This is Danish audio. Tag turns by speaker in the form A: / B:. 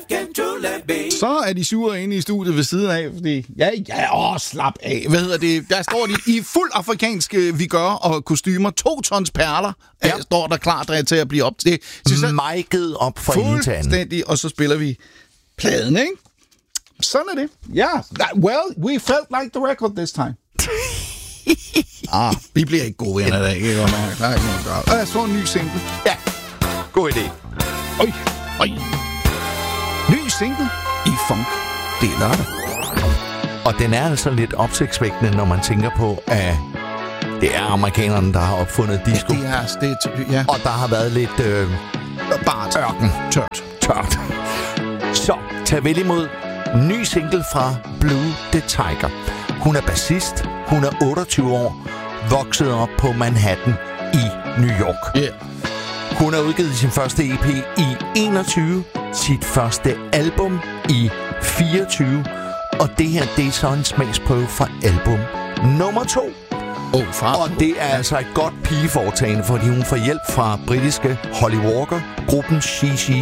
A: Så er de sure inde i studiet ved siden af, fordi... slap af. Hvad hedder det? Der står de i fuld afrikansk vigør og kostymer. 2 tons perler står der klar til at blive op til.
B: Mic'et op for enden til anden.
A: Fuldstændig, og så spiller vi pladen, ikke? Sådan er det. Ja, well, we felt like the record this time. Vi bliver ikke gode venner i dag, ikke? Og jeg så en ny single.
B: Ja, god idé.
A: Oj. Ny single i funk. Det er lørdag.
B: Og den er altså lidt opsigtsvækkende, når man tænker på, at det er amerikanerne, der har opfundet disco.
A: Ja.
B: Og der har været lidt
A: Bart.
B: tørt. Så tag vel imod ny single fra Blue the Tiger. Hun er bassist, hun er 28 år, vokset op på Manhattan i New York.
A: Yeah.
B: Hun har udgivet sin første EP i 21, sit første album i 24, og det her, det er så en smagsprøve fra album nummer 2. Og det er altså et godt pigeforetagende, fordi hun får hjælp fra britiske Holly Walker, gruppen She